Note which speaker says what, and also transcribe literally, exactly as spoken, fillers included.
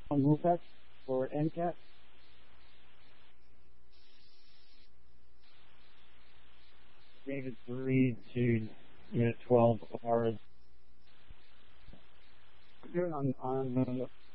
Speaker 1: on MUFEX for NCAT. David three to Unit twelve hours. Here on, on